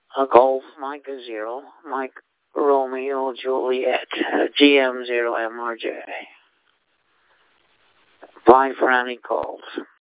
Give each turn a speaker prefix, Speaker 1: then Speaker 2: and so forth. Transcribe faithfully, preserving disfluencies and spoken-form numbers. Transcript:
Speaker 1: A Golf, Micah zero, Mike Romeo Juliet, G M zero M R J. Bye for any calls.